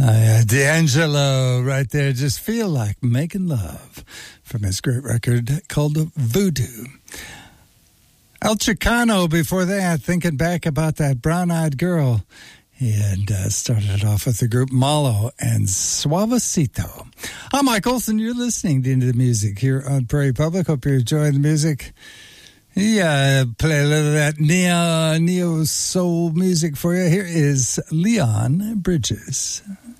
D'Angelo right there. Just Feel Like Making Love from his great record called Voodoo. El Chicano before that, thinking back about that brown-eyed girl. He had started off with the group Malo and Suavecito. I'm Mike Olson. You're listening to Into the Music here on Prairie Public. Hope you're enjoying the music. Yeah, play a little of that neo soul music for you. Here is Leon Bridges.